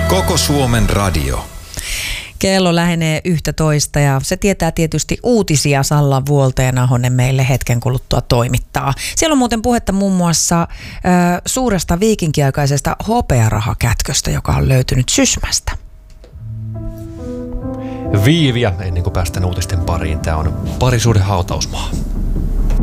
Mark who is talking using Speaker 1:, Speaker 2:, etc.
Speaker 1: Koko Suomen radio.
Speaker 2: Kello lähenee 11 ja se tietää tietysti uutisia. Salla Vuolta ja Ahonen meille hetken kuluttua toimittaa. Siellä on muuten puhetta muun muassa suuresta viikinkiaikaisesta hopearahakätköstä, joka on löytynyt Sysmästä.
Speaker 3: Viiviä ennen kuin päästään uutisten pariin. Tämä on parisuuden hautausmaa.